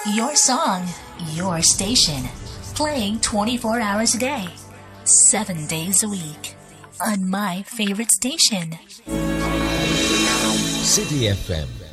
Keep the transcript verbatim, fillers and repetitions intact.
Your song, your station. Playing twenty-four hours a day, seven days a week. On my favorite station. City F M.